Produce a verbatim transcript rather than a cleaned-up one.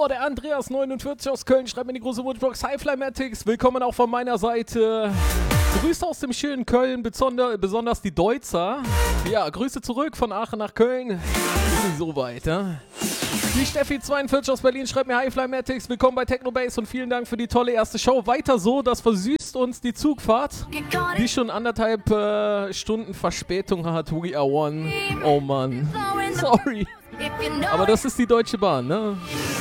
So, der Andreas neunundvierzig aus Köln schreibt mir in die große Wunschbox. Hi Flymatics, willkommen auch von meiner Seite. Grüße aus dem schönen Köln, besonder, besonders die Deutzer. Ja, Grüße zurück von Aachen nach Köln. Wir sind so weit, ja. Die Steffi zweiundvierzig aus Berlin schreibt mir: Hi Flymatics, willkommen bei Technobase und vielen Dank für die tolle erste Show. Weiter so, das versüßt uns die Zugfahrt, die schon anderthalb äh, Stunden Verspätung hat. We are one. Oh Mann. Sorry. Aber das ist die Deutsche Bahn, ne?